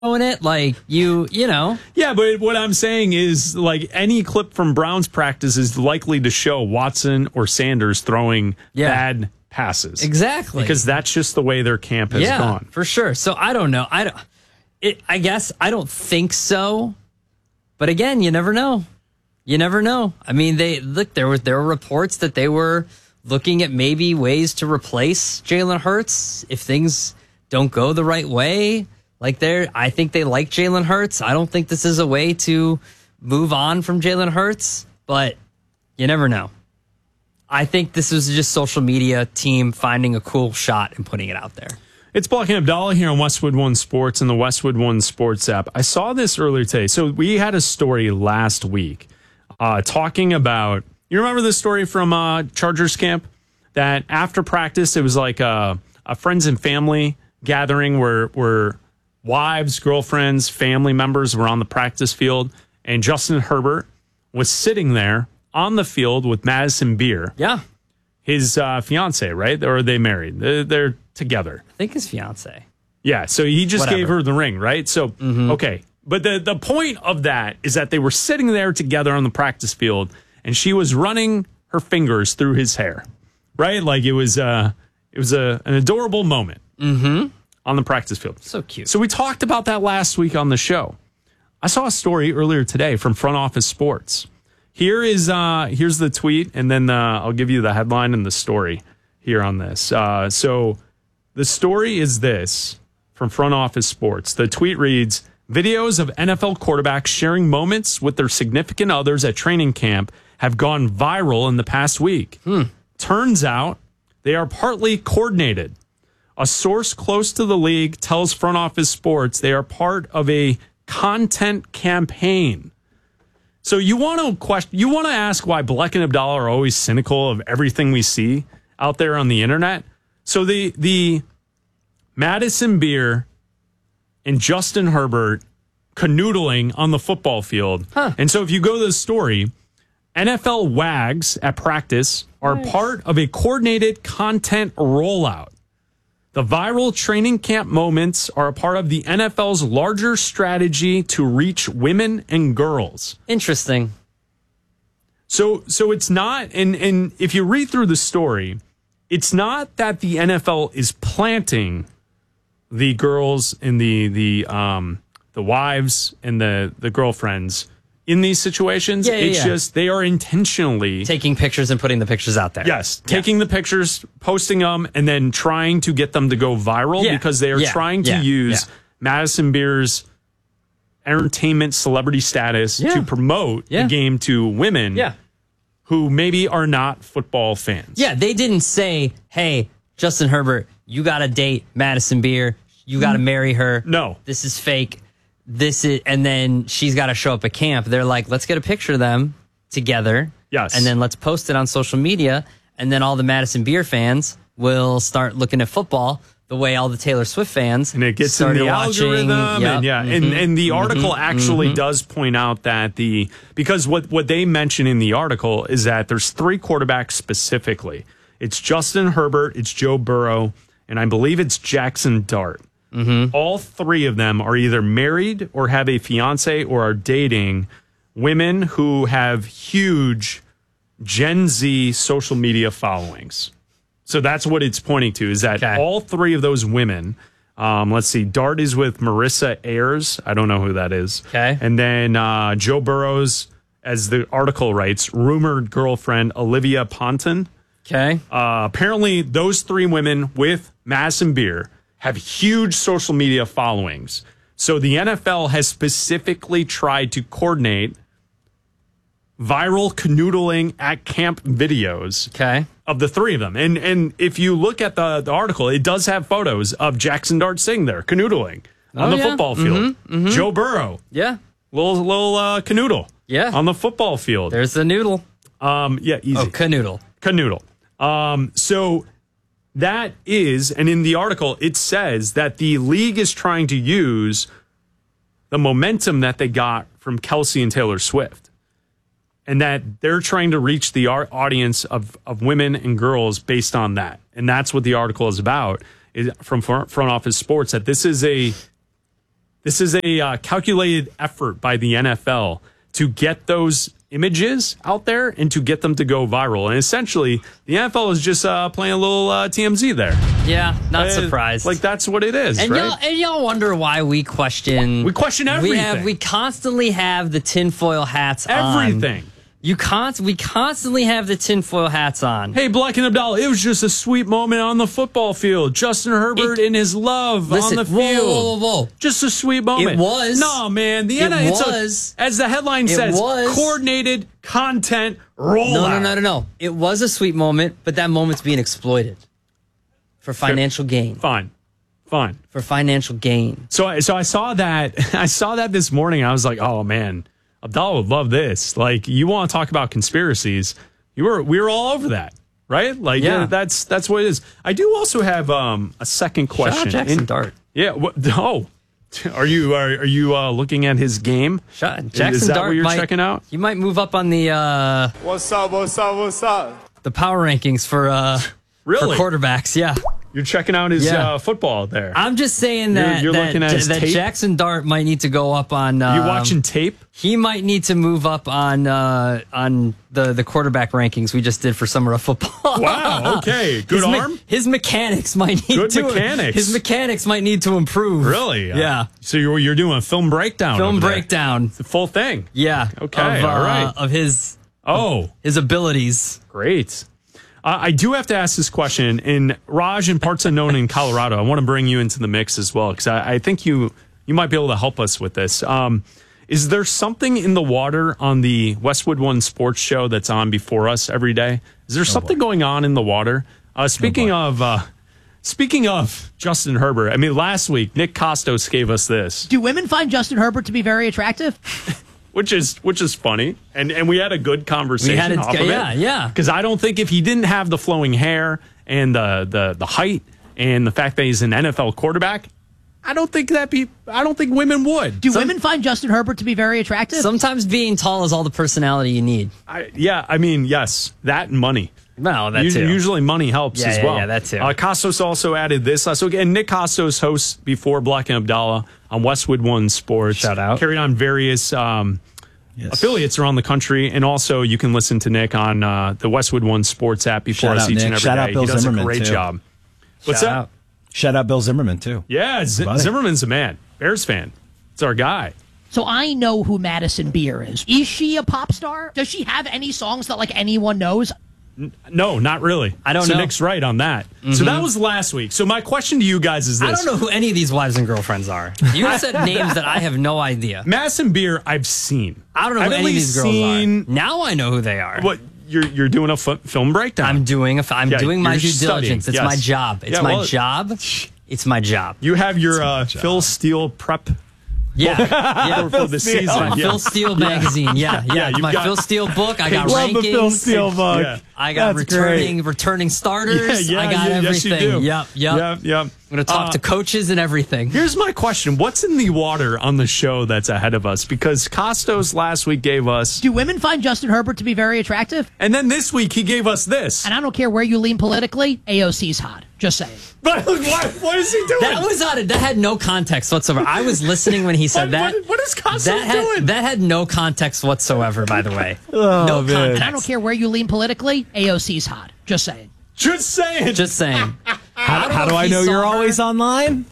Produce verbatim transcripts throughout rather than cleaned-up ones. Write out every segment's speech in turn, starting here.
it like you, you know. Yeah, but what I'm saying is like any clip from Browns practice is likely to show Watson or Sanders throwing Yeah. bad passes. Exactly. Because that's just the way their camp has yeah, gone. for sure. So I don't know. I don't. It, I guess I don't think so. But again, you never know. You never know. I mean, they look. There were there were reports that they were looking at maybe ways to replace Jalen Hurts if things don't go the right way. Like they're, I think they like Jalen Hurts. I don't think this is a way to move on from Jalen Hurts. But you never know. I think this was just social media team finding a cool shot and putting it out there. It's Block and Abdallah here on Westwood One Sports and the Westwood One Sports app. I saw this earlier today. So we had a story last week uh, talking about, you remember this story from uh, Chargers camp? That after practice, it was like a, a friends and family gathering where, where wives, girlfriends, family members were on the practice field. And Justin Herbert was sitting there on the field with Madison Beer. Yeah. His uh, fiance, right? Or are they married? They're, they're together. I think his fiance. Yeah, so he just Whatever. gave her the ring, right? So, Mm-hmm. okay. But the, the point of that is that they were sitting there together on the practice field, and she was running her fingers through his hair, right? Like it was, uh, it was a, an adorable moment Mm-hmm. on the practice field. So cute. So we talked about that last week on the show. I saw a story earlier today from Front Office Sports. Here is uh, here's the tweet, and then uh, I'll give you the headline and the story here on this. Uh, so the story is this from Front Office Sports. The tweet reads, videos of N F L quarterbacks sharing moments with their significant others at training camp have gone viral in the past week. Hmm. Turns out they are partly coordinated. A source close to the league tells Front Office Sports they are part of a content campaign. So you want to question, you want to ask why Bleck and Abdallah are always cynical of everything we see out there on the internet. So the the Madison Beer and Justin Herbert canoodling on the football field. Huh. And so if you go to the story, N F L wags at practice are Nice. part of a coordinated content rollout. The viral training camp moments are a part of the N F L's larger strategy to reach women and girls. Interesting. So so it's not, and, and if you read through the story, it's not that the N F L is planting the girls and the the um the wives and the, the girlfriends in these situations. Yeah, yeah, it's yeah. just they are intentionally Taking pictures and putting the pictures out there. Yes, taking the pictures, posting them, and then trying to get them to go viral Yeah, because they are yeah, trying to yeah, use yeah. Madison Beer's entertainment celebrity status Yeah. to promote Yeah. the game to women Yeah. who maybe are not football fans. Yeah, they didn't say, hey, Justin Herbert, you got to date Madison Beer. You got to marry her. No. This is fake. This is, and then she's got to show up at camp. They're like, let's get a picture of them together. Yes. And then let's post it on social media. And then all the Madison Beer fans will start looking at football the way all the Taylor Swift fans And it gets in started the watching. algorithm, Yep. and yeah, Mhm. and and the article actually mhm. does point out that the because what what they mention in the article is that there's three quarterbacks specifically. It's Justin Herbert, it's Joe Burrow, and I believe it's Jackson Dart. Mm-hmm. All three of them are either married or have a fiance or are dating women who have huge Gen Z social media followings. So that's what it's pointing to, is that Okay. all three of those women, um, let's see, Dart is with Marissa Ayers. I don't know who that is. Okay. And then uh, Joe Burrow's, as the article writes, rumored girlfriend, Olivia Ponton. Okay. Uh, apparently, those three women with Madison Beer have huge social media followings. So the N F L has specifically tried to coordinate viral canoodling at camp videos Okay. of the three of them. And and if you look at the, the article, it does have photos of Jackson Dart sitting there canoodling on Oh, the yeah. football field. Mhm, mhm. Joe Burrow, Yeah. little little uh, canoodle Yeah. on the football field. There's the noodle. Um, yeah, easy. Oh, canoodle. Canoodle. Um, so that is, and in the article, it says that the league is trying to use the momentum that they got from Kelsey and Taylor Swift, and that they're trying to reach the ar- audience of, of women and girls based on that. And that's what the article is about, is from front, front office sports, that this is a This is a uh, calculated effort by the N F L to get those images out there and to get them to go viral. And essentially, the N F L is just uh, playing a little uh, T M Z there. Yeah, not Uh, surprised. Like, that's what it is, and right? y'all and y'all wonder why we question. We question everything. We have we constantly have the tinfoil hats on. Everything. You const we constantly have the tinfoil hats on. Hey, Black and Abdallah, it was just a sweet moment on the football field. Justin Herbert It- and his love Listen, on the whoa, field. whoa, whoa, whoa. Just a sweet moment. It was. No, man. The It N F L, was. it's a, as the headline It says, was. coordinated content rollout. No, no, no, no, no. It was a sweet moment, but that moment's being exploited for financial gain. Fine. Fine. For financial gain. So, I- so I saw that. I saw that this morning. I was like, oh, man. Abdallah would love this. Like, you want to talk about conspiracies? You were we were all over that, right? Like, yeah, Yeah. that's that's what it is. I do also have um, a second Shout question. out Jackson In- Dart. Yeah. What, oh, are you are, are you uh, looking at his game? Shout, Jackson is that Dart what you're might, checking out? You might move up on the uh, What's up, what's up, what's up? the power rankings for uh, Really? for quarterbacks. Yeah. You're checking out his Yeah. uh, football there. I'm just saying that, you're that, looking at his that tape? Jackson Dart might need to go up on. Um, you watching tape? He might need to move up on uh, on the, the quarterback rankings we just did for summer of football. Wow. Okay. Good his me- arm. his mechanics might need Good to mechanics. His mechanics might need to improve. Really? Yeah. So you're you're doing a film breakdown. Film over there. breakdown. The full thing. Yeah. Okay, Of, uh, all right. Of his Oh, his abilities. great. Uh, I do have to ask this question. In Raj and parts unknown in Colorado, I want to bring you into the mix as well because I, I think you you might be able to help us with this. Um, is there something in the water on the Westwood One Sports Show that's on before us every day? Is there something going on in the water? Uh, speaking of uh, speaking of Justin Herbert, I mean, last week Nick Kostos gave us this, Do women find Justin Herbert to be very attractive? which is which is funny, and and we had a good conversation We had a- off of yeah, it. yeah. Because I don't think if he didn't have the flowing hair and the the the height and the fact that he's an N F L quarterback, I don't think that be I don't think women would. Do women find Justin Herbert to be very attractive? Sometimes being tall is all the personality you need. I, yeah, I mean, yes, that and money. Well, that Us- too. Usually money helps Yeah, as yeah, well. yeah, that too. Uh, Kostos also added this last week. And Nick Kostos hosts before Black and Abdallah on Westwood One Sports. Shout out. Carried on various um, affiliates around the country. And also you can listen to Nick on uh, the Westwood One Sports app before Shout us out, each Nick. and every Shout out day. Bill He does Zimmerman, a great too. job. What's Shout that? out. Shout out Bill Zimmerman, too. Yeah, Z- Buddy. Zimmerman's a man. Bears fan. It's our guy. So I know who Madison Beer is. Is she a pop star? Does she have any songs that like anyone knows? No, not really. I don't so know. Nick's right on that. So that was last week. So my question to you guys is this. I don't know who any of these wives and girlfriends are. You said names that I have no idea. Madison Beer, I've seen. I don't know I've who at any of least these girls seen, are. Now I know who they are. What you're you're doing a f- film breakdown. I'm doing a, I'm Yeah, doing my you're due studying, diligence. It's yes. my job. It's Yeah, my well- job. It's my job. You have your uh, Phil Steele prep Yeah, yeah. for the season. My Yeah. Phil Steele magazine. Yeah, yeah. Yeah, It's you've my got- Phil Steele book. I got Love rankings. the Phil Steele book. Yeah. I got That's returning returning starters. Yeah, yeah, I got you- everything. Yes, you do. Yep, yep. Yep, yep. I'm gonna talk Uh, to coaches and everything. Here's my question: what's in the water on the show that's ahead of us? Because Kostos last week gave us, Do women find Justin Herbert to be very attractive? and then this week he gave us this. And I don't care where you lean politically, A O C's hot. Just saying. But what, what is he doing? That was out of, that had no context whatsoever. I was listening when he said What- that. what- what is Kostos that had, doing? That had no context whatsoever. By the way, Oh, no man. context. And I don't care where you lean politically, A O C's hot. Just saying. Just saying. Just saying. How, don't how know do if I he know saw you're her. always online?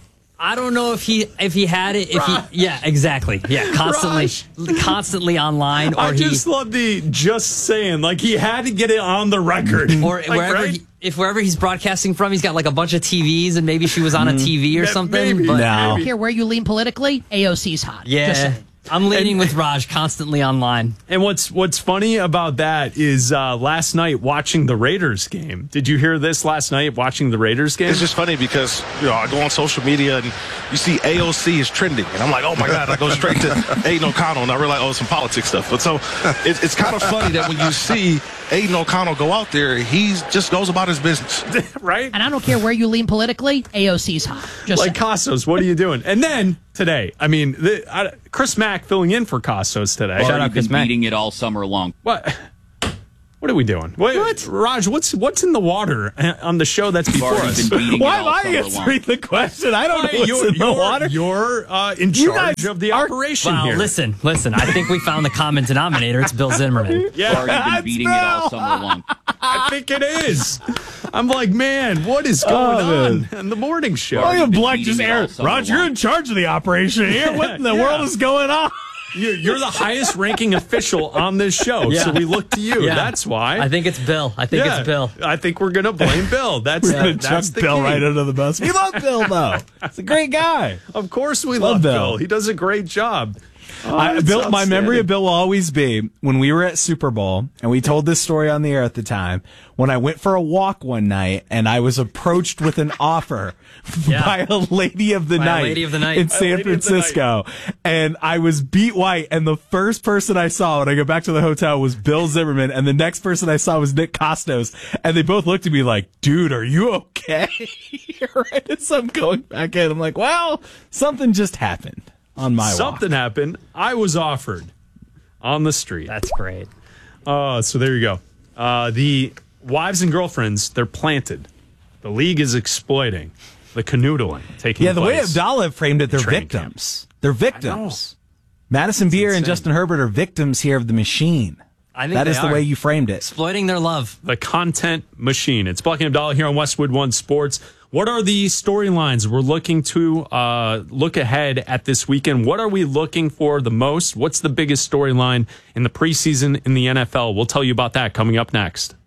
I don't know if he if he had it if he yeah exactly yeah constantly constantly online or I he just love the just saying, like he had to get it on the record, or Like, wherever right? he, if wherever he's broadcasting from he's got like a bunch of T Vs and maybe she was on a T V or Ma- something. maybe. But No. I don't care where you lean politically, A O C's hot. Just yeah, saying. I'm leaning with Raj constantly online. And what's what's funny about that is uh, last night watching the Raiders game. Did you hear this last night watching the Raiders game? It's just funny because, you know, I go on social media and you see A O C is trending. And I'm like, oh, my God, I go straight to Aiden O'Connell and I realize, oh, some politics stuff. But so it, it's kind of funny that when you see Aiden O'Connell go out there, he just goes about his business. right? And I don't care where you lean politically, A O C's hot. Just Like saying. Kostos, what are you doing? And then today, I mean, the, I, Chris Mack filling in for Costos today. Shout out Chris Mack. beating it all summer long. What? What What are we doing? Wait, what? Raj, what's what's in the water on the show that's before us? Why am I answering the question? I don't know what's you're, in the you're, water. You're uh, in You charge guys of the are- operation Wow, here. listen, listen. I think we found the common denominator. It's Bill Zimmerman. Yeah, Already been beating it all summer long. I think it is. I'm like, man, what is going Oh, on in the morning show? Oh, you been Black beating just it all aired. summer Raj, you're long. in charge of the operation here. What in the Yeah. world is going on? You're, you're the highest ranking official on this show, Yeah. so we look to you. Yeah. That's why. I think it's Bill. I think Yeah. it's Bill. I think we're gonna blame Bill. That's We're gonna the, chuck that's the Bill key. right under the bus. We love Bill, though. He's a great guy. Of course, we Love love, Bill. Bill. He does a great job. Oh, I, that's Bill, my memory of outstanding. Bill will always be when we were at Super Bowl, and we told this story on the air at the time, when I went for a walk one night and I was approached with an offer Yeah. by a lady of the By a night lady of the night. in A San lady of the Francisco. And I was beat white, and the first person I saw when I got back to the hotel was Bill Zimmerman, and the next person I saw was Nick Costos, and they both looked at me like, dude, are you okay? Right as I'm going back in, I'm like, well, something just happened on my walk. Something happened. I was offered on the street. That's great. Uh, so there you go. Uh, the wives and girlfriends, they're planted. The league is exploiting the canoodling taking Yeah, the way place. Abdallah framed it, they're Training victims. They're victims. Madison Beer and insane. Justin Herbert are victims here of the machine. I think That they is the are. way you framed it. Exploiting their love. The content machine. It's Bucky and Abdallah here on Westwood One Sports. What are the storylines we're looking to uh, look ahead at this weekend? What are we looking for the most? What's the biggest storyline in the preseason in the N F L? We'll tell you about that coming up next.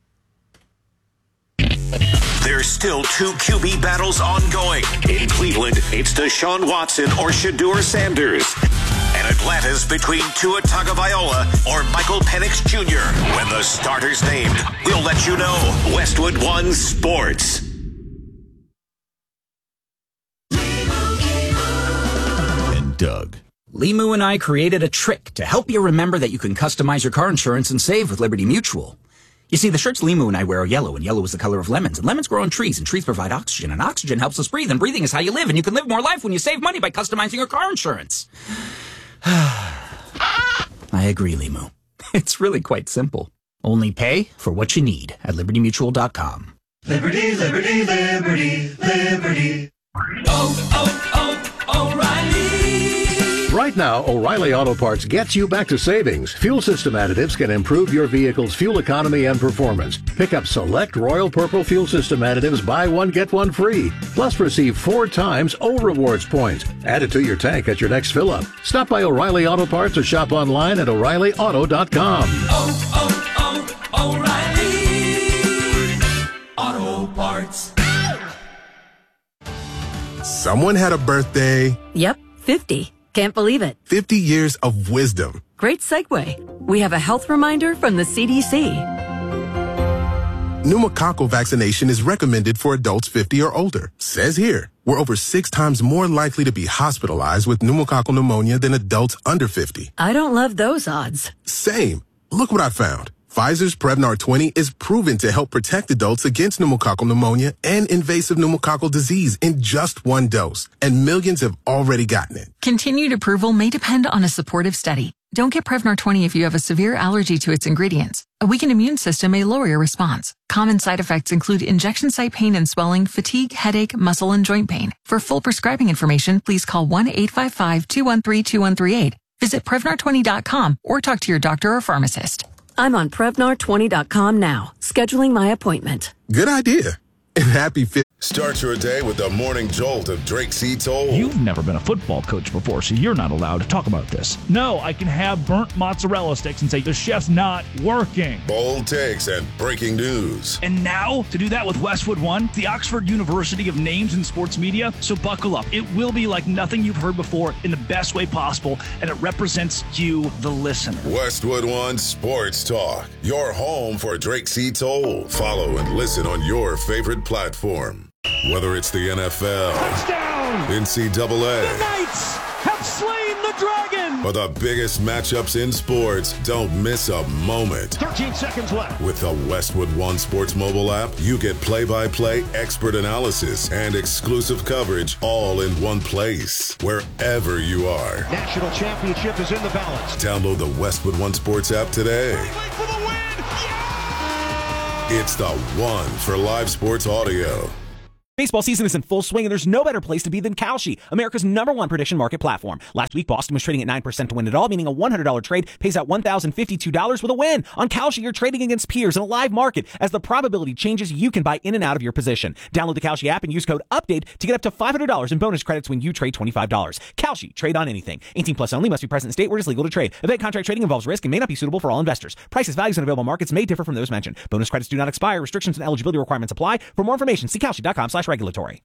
There's still two Q B battles ongoing. In Cleveland, it's Deshaun Watson or Shedeur Sanders. And Atlanta's between Tua Tagovailoa or Michael Penix Junior When the starter's named, we'll let you know. Westwood One Sports. And Doug. Limu and I created a trick to help you remember that you can customize your car insurance and save with Liberty Mutual. You see, the shirts Limu and I wear are yellow, and yellow is the color of lemons, and lemons grow on trees, and trees provide oxygen, and oxygen helps us breathe, and breathing is how you live, and you can live more life when you save money by customizing your car insurance. I agree, Limu. It's really quite simple. Only pay for what you need at liberty mutual dot com. Liberty, liberty, liberty, liberty. Oh, oh, oh, O'Reilly. Right now, O'Reilly Auto Parts gets you back to savings. Fuel system additives can improve your vehicle's fuel economy and performance. Pick up select Royal Purple fuel system additives, buy one, get one free. Plus receive four times O Rewards points. Add it to your tank at your next fill-up. Stop by O'Reilly Auto Parts or shop online at o'reilly auto dot com. Oh, oh, oh, O'Reilly. Auto Parts. Someone had a birthday. Yep, fifty. Can't believe it. fifty years of wisdom. Great segue. We have a health reminder from the C D C. Pneumococcal vaccination is recommended for adults fifty or older. Says here, we're over six times more likely to be hospitalized with pneumococcal pneumonia than adults under fifty. I don't love those odds. Same. Look what I found. Pfizer's Prevnar twenty is proven to help protect adults against pneumococcal pneumonia and invasive pneumococcal disease in just one dose. And millions have already gotten it. Continued approval may depend on a supportive study. Don't get Prevnar twenty if you have a severe allergy to its ingredients. A weakened immune system may lower your response. Common side effects include injection site pain and swelling, fatigue, headache, muscle, and joint pain. For full prescribing information, please call one eight five five, two one three, two one three eight. Visit Prevnar twenty dot com or talk to your doctor or pharmacist. I'm on Prevnar twenty dot com now, scheduling my appointment. Good idea. And happy fit. Start your day with the morning jolt of Drake C. Toll. You've never been a football coach before, so you're not allowed to talk about this. No, I can have burnt mozzarella sticks and say the chef's not working. Bold takes and breaking news. And now, to do that with Westwood One, the Oxford University of Names in Sports Media. So buckle up. It will be like nothing you've heard before in the best way possible, and it represents you, the listener. Westwood One Sports Talk, your home for Drake C. Toll. Follow and listen on your favorite platform. Whether it's the N F L, touchdown, N C double A, the Knights have slain the dragon, or the biggest matchups in sports, don't miss a moment. thirteen seconds left. With the Westwood One Sports mobile app, you get play-by-play expert analysis and exclusive coverage all in one place, wherever you are. National championship is in the balance. Download the Westwood One Sports app today. For the win! Yeah! It's the one for live sports audio. Baseball season is in full swing, and there's no better place to be than Kalshi, America's number one prediction market platform. Last week, Boston was trading at nine percent to win it all, meaning a one hundred dollars trade pays out one thousand fifty-two dollars with a win. On Kalshi, you're trading against peers in a live market. As the probability changes, you can buy in and out of your position. Download the Kalshi app and use code UPDATE to get up to five hundred dollars in bonus credits when you trade twenty-five dollars. Kalshi, trade on anything. eighteen plus only, must be present in state where it is legal to trade. Event contract trading involves risk and may not be suitable for all investors. Prices, values, and available markets may differ from those mentioned. Bonus credits do not expire. Restrictions and eligibility requirements apply. For more information, see kalshi.com slash regulatory.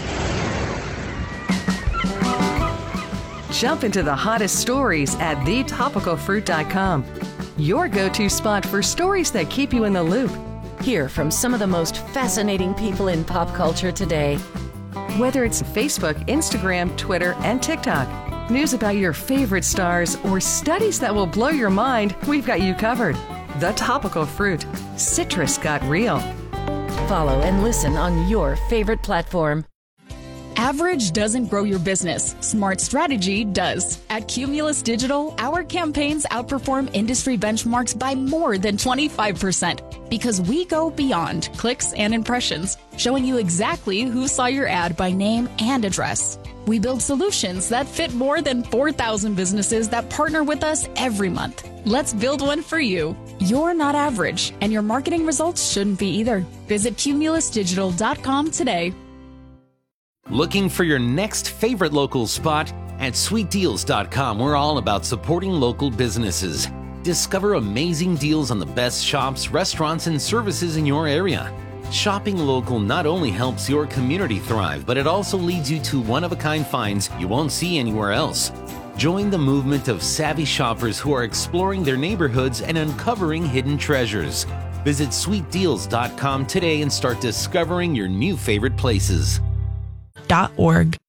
Jump into the hottest stories at the topical fruit dot com. Your go-to spot for stories that keep you in the loop. Hear from some of the most fascinating people in pop culture today. Whether it's Facebook, Instagram, Twitter, and TikTok, news about your favorite stars, or studies that will blow your mind, we've got you covered. The Topical Fruit. Citrus got real. Follow and listen on your favorite platform. Average doesn't grow your business. Smart strategy does. At Cumulus Digital, our campaigns outperform industry benchmarks by more than twenty-five percent because we go beyond clicks and impressions, showing you exactly who saw your ad by name and address. We build solutions that fit more than four thousand businesses that partner with us every month. Let's build one for you. You're not average, and your marketing results shouldn't be either. Visit cumulus digital dot com today. Looking for your next favorite local spot? At sweet deals dot com, we're all about supporting local businesses. Discover amazing deals on the best shops, restaurants, and services in your area. Shopping local not only helps your community thrive, but it also leads you to one-of-a-kind finds you won't see anywhere else. Join the movement of savvy shoppers who are exploring their neighborhoods and uncovering hidden treasures. Visit sweet deals dot com today and start discovering your new favorite places. Dot org.